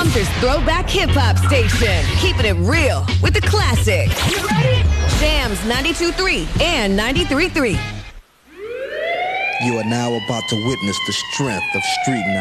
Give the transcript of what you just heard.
Sumter's throwback hip-hop station. Keeping it real with the classics. You ready? Jams 92.3 and 93.3. You are now about to witness the strength of Street